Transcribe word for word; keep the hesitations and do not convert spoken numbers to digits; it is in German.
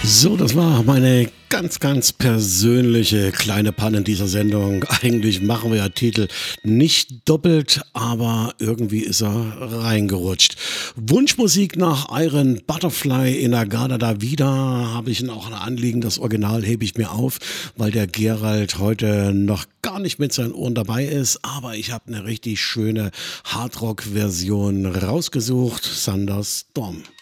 So, das war meine ganz, ganz persönliche kleine Panne in dieser Sendung. Eigentlich machen wir ja Titel nicht doppelt, aber irgendwie ist er reingerutscht. Wunschmusik nach Iron Butterfly in Agada da wieder habe ich auch ein Anliegen. Das Original hebe ich mir auf, weil der Gerald heute noch gar nicht mit seinen Ohren dabei ist. Aber ich habe eine richtig schöne Hardrock-Version rausgesucht. Thunderstorm.